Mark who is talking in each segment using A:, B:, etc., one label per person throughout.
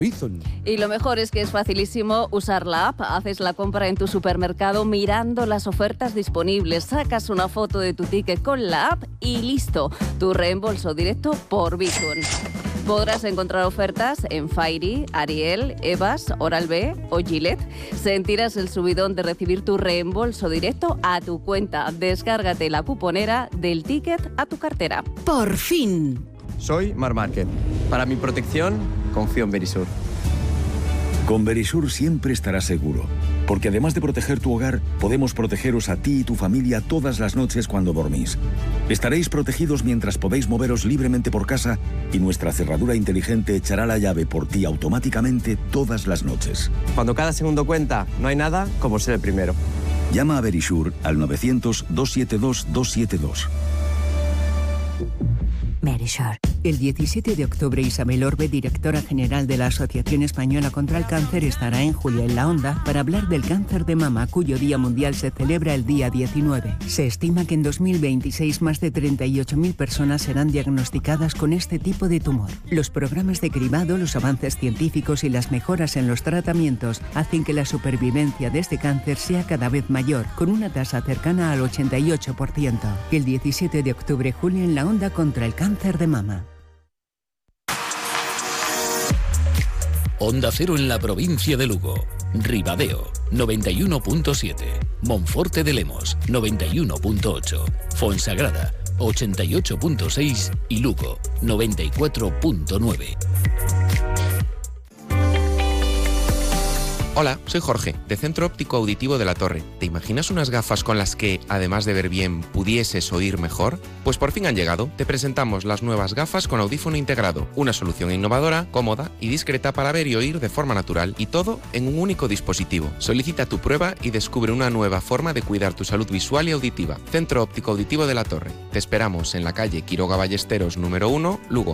A: Bizun.
B: Y lo mejor es que es facilísimo usar la app. Haces la compra en tu supermercado mirando las ofertas disponibles, sacas una foto de tu ticket con la app y listo, tu reembolso directo por Bizun. Podrás encontrar ofertas en Fairy, Ariel, Evas, Oral-B o Gillette. Sentirás el subidón de recibir tu reembolso directo a tu cuenta. Descárgate la cuponera del ticket a tu cartera.
C: ¡Por fin!
D: Soy Marc Márquez. Para mi protección, confío en Verisur.
E: Con Verisur siempre estarás seguro, porque además de proteger tu hogar, podemos protegeros a ti y tu familia todas las noches cuando dormís. Estaréis protegidos mientras podéis moveros libremente por casa y nuestra cerradura inteligente echará la llave por ti automáticamente todas las noches.
D: Cuando cada segundo cuenta, no hay nada como ser el primero.
E: Llama a Verisur al 900-272-272.
C: Verisur.
F: El 17 de octubre, Isabel Orbe, directora general de la Asociación Española contra el Cáncer, estará en Julia en la Onda para hablar del cáncer de mama, cuyo Día Mundial se celebra el día 19. Se estima que en 2026 más de 38.000 personas serán diagnosticadas con este tipo de tumor. Los programas de cribado, los avances científicos y las mejoras en los tratamientos hacen que la supervivencia de este cáncer sea cada vez mayor, con una tasa cercana al 88%. El 17 de octubre, Julia en la Onda contra el cáncer de mama.
G: Onda Cero en la provincia de Lugo. Ribadeo, 91.7. Monforte de Lemos, 91.8. Fonsagrada, 88.6. Y Lugo, 94.9.
H: Hola, soy Jorge, de Centro Óptico Auditivo de La Torre. ¿Te imaginas unas gafas con las que, además de ver bien, pudieses oír mejor? Pues por fin han llegado. Te presentamos las nuevas gafas con audífono integrado. Una solución innovadora, cómoda y discreta para ver y oír de forma natural, y todo en un único dispositivo. Solicita tu prueba y descubre una nueva forma de cuidar tu salud visual y auditiva. Centro Óptico Auditivo de La Torre. Te esperamos en la calle Quiroga Ballesteros número 1, Lugo.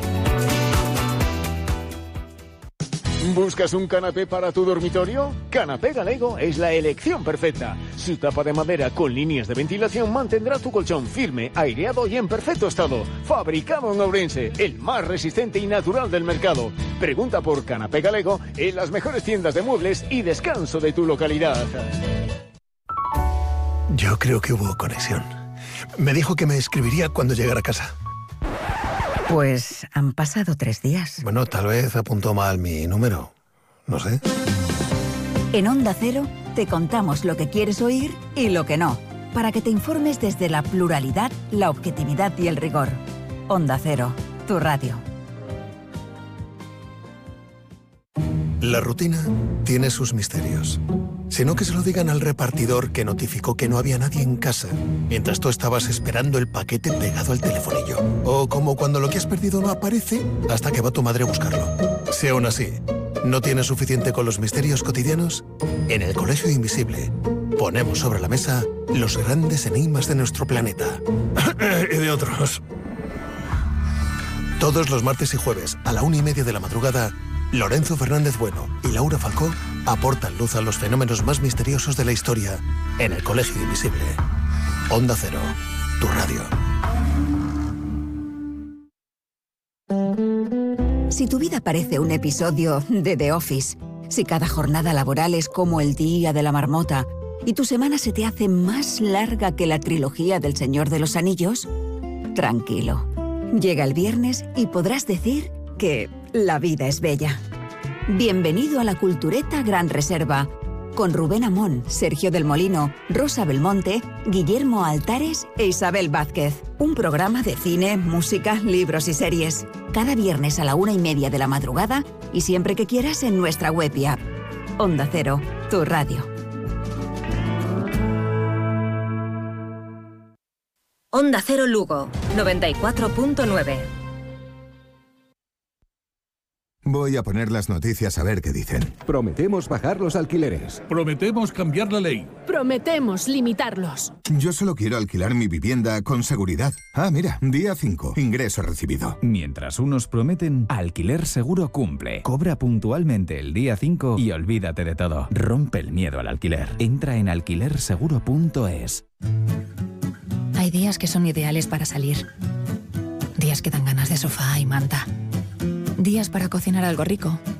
I: ¿Buscas un canapé para tu dormitorio? Canapé Galego es la elección perfecta. Su tapa de madera con líneas de ventilación mantendrá tu colchón firme, aireado y en perfecto estado. Fabricado en Ourense, el más resistente y natural del mercado. Pregunta por Canapé Galego en las mejores tiendas de muebles y descanso de tu localidad.
J: Yo creo que hubo conexión. Me dijo que me escribiría cuando llegara a casa.
C: Pues han pasado 3 días.
J: Bueno, tal vez apuntó mal mi número. No sé.
C: En Onda Cero te contamos lo que quieres oír y lo que no, para que te informes desde la pluralidad, la objetividad y el rigor. Onda Cero, tu radio.
J: La rutina tiene sus misterios. Si no, que se lo digan al repartidor que notificó que no había nadie en casa mientras tú estabas esperando el paquete pegado al telefonillo. O como cuando lo que has perdido no aparece hasta que va tu madre a buscarlo. Si aún así no tienes suficiente con los misterios cotidianos, en el Colegio Invisible ponemos sobre la mesa los grandes enigmas de nuestro planeta. Y de otros. Todos los martes y jueves a la 1:30 de la madrugada, Lorenzo Fernández Bueno y Laura Falcó aportan luz a los fenómenos más misteriosos de la historia en el Colegio Invisible. Onda Cero, tu radio.
C: Si tu vida parece un episodio de The Office, si cada jornada laboral es como el día de la marmota y tu semana se te hace más larga que la trilogía del Señor de los Anillos, tranquilo. Llega el viernes y podrás decir que la vida es bella. Bienvenido a la Cultureta Gran Reserva, con Rubén Amón, Sergio del Molino, Rosa Belmonte, Guillermo Altares e Isabel Vázquez. Un programa de cine, música, libros y series. Cada viernes a la 1:30 de la madrugada y siempre que quieras en nuestra web y app. Onda Cero, tu radio.
K: Onda Cero Lugo, 94.9.
L: Voy a poner las noticias a ver qué dicen.
A: Prometemos bajar los alquileres.
M: Prometemos cambiar la ley.
N: Prometemos limitarlos.
L: Yo solo quiero alquilar mi vivienda con seguridad. Ah, mira, día 5, ingreso recibido.
O: Mientras unos prometen, Alquiler Seguro cumple. Cobra puntualmente el día 5 y olvídate de todo. Rompe el miedo al alquiler. Entra en alquilerseguro.es.
P: Hay días que son ideales para salir. Días que dan ganas de sofá y manta. Días para cocinar algo rico